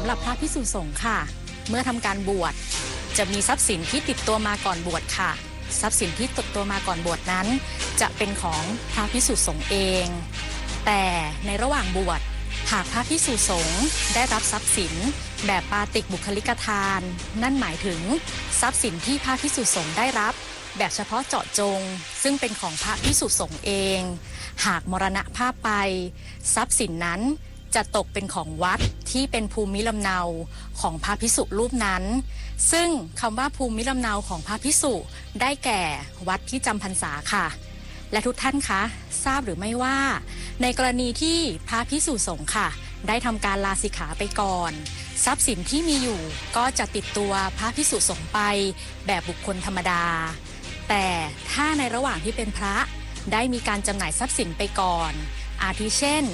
ำหรับพระภิกษุสงฆ์ค่ะเมื่อทำการบวชจะมีทรัพย์สินที่ติดตัวมาก่อนบวชค่ะทรัพย์สินที่ติดตัวมาก่อนบวชนั้นจะเป็นของพระภิกษุสงฆ์เองแต่ในระหว่างบวชหากพระภิกษุสงฆ์ได้รับทรัพย์สินแบบปาติกบุคลิกทานนั่นหมายถึงทรัพย์สินที่พระภิกษุสงฆ์ได้รับแบบเฉพาะเจาะจงซึ่งเป็นของพระภิกษุสงฆ์เองหากมรณภาพไปทรัพย์สินนั้นจะตกเป็นของวัดที่เป็นภูมิลำเนาของพระภิกษุรูปนั้นซึ่งคำว่าภูมิลำเนาของพระภิกษุได้แก่วัดที่จำพรรษาค่ะและทุกท่านคะทราบหรือไม่ว่าในกรณีที่พระภิกษุสงฆ์ค่ะได้ทำการลาสิกขาไปก่อนทรัพย์สินที่มีอยู่ก็จะติดตัวพระภิกษุสงฆ์ไปแบบบุคคลธรรมดาแต่ถ้าในระหว่างที่เป็นพระได้มีการจำหน่ายทรัพย์สินไปก่อนอาทิเช่น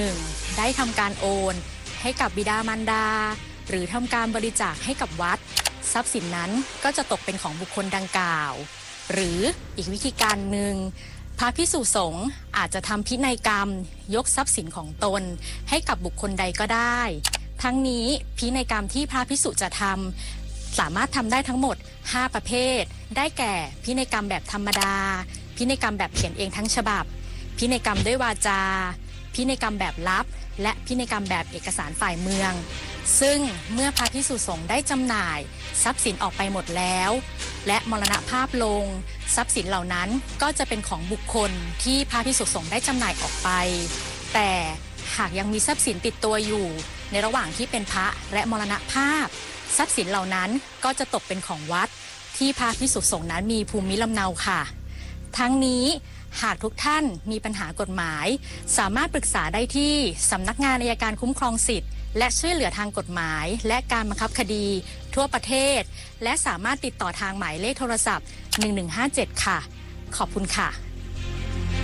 1. ได้ทำการโอนให้กับบิดามารดาหรือทำการบริจาคให้กับวัดทรัพย์สินนั้นก็จะตกเป็นของบุคคลดังกล่าวหรืออีกวิธีการหนึ่งพระภิกษุสงฆ์อาจจะทำพินัยกรรมยกทรัพย์สินของตนให้กับบุคคลใดก็ได้ทั้งนี้พินัยกรรมที่พระภิกษุจะทำสามารถทำได้ทั้งหมด5ประเภทได้แก่พินัยกรรมแบบธรรมดาพินัยกรรมแบบเขียนเองทั้งฉบับพินัยกรรมด้วยวาจาพินัยกรรมแบบลับและพินัยกรรมแบบเอกสารฝ่ายเมืองซึ่งเมื่อพระภิกษุสงฆ์ได้จำหน่ายทรัพย์สินออกไปหมดแล้วและมรณภาพลงทรัพย์สินเหล่านั้นก็จะเป็นของบุคคลที่พระภิกษุสงฆ์ได้จำหน่ายออกไปแต่หากยังมีทรัพย์สินติดตัวอยู่ในระหว่างที่เป็นพระและมรณภาพทรัพย์สินเหล่านั้นก็จะตกเป็นของวัดที่พระภิกษุสงฆ์นั้นมีภูมิลำเนาค่ะทั้งนี้หากทุกท่านมีปัญหากฎหมายสามารถปรึกษาได้ที่สำนักงานอัยการคุ้มครองสิทธิ์และช่วยเหลือทางกฎหมายและการบังคับคดีทั่วประเทศและสามารถติดต่อทางหมายเลขโทรศัพท์1157ค่ะขอบคุณค่ะ